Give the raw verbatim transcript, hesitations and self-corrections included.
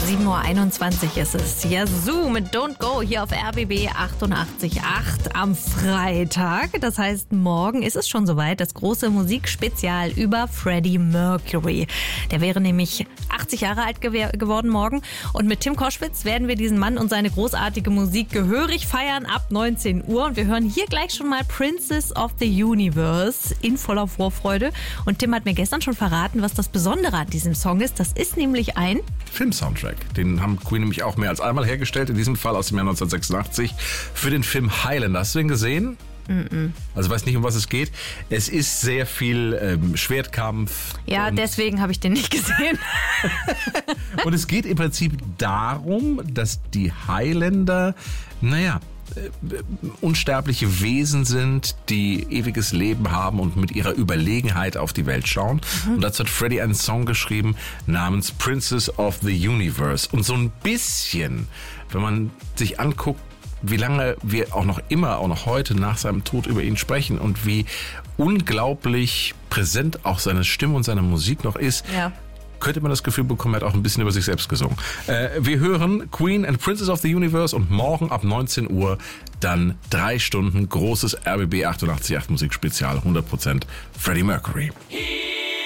sieben Uhr einundzwanzig ist es. Yazoo mit Don't Go hier auf R B B achtundachtzig Komma acht am Freitag. Das heißt, morgen ist es schon soweit, das große Musikspezial über Freddie Mercury. Der wäre nämlich achtzig Jahre alt gew- geworden morgen. Und mit Tim Koschwitz werden wir diesen Mann und seine großartige Musik gehörig feiern ab neunzehn Uhr. Und wir hören hier gleich schon mal Princess of the Universe in voller Vorfreude. Und Tim hat mir gestern schon verraten, was das Besondere an diesem Song ist. Das ist nämlich ein Film-Soundtrack. Den haben Queen nämlich auch mehr als einmal hergestellt, in diesem Fall aus dem Jahr neunzehnhundertsechsundachtzig, für den Film Highlander. Hast du den gesehen? Mm-mm. Also weiß nicht, um was es geht. Es ist sehr viel ähm, Schwertkampf. Ja, deswegen habe ich den nicht gesehen. Und es geht im Prinzip darum, dass die Highlander, naja, unsterbliche Wesen sind, die ewiges Leben haben und mit ihrer Überlegenheit auf die Welt schauen. Mhm. Und dazu hat Freddie einen Song geschrieben namens Princess of the Universe. Und so ein bisschen, wenn man sich anguckt, wie lange wir auch noch immer, auch noch heute nach seinem Tod über ihn sprechen und wie unglaublich präsent auch seine Stimme und seine Musik noch ist, ja, könnte man das Gefühl bekommen, er hat auch ein bisschen über sich selbst gesungen. Äh, wir hören Queen and Princess of the Universe und morgen ab neunzehn Uhr dann drei Stunden großes R B B achtundachtzig Komma acht Musikspezial, hundert Prozent Freddie Mercury.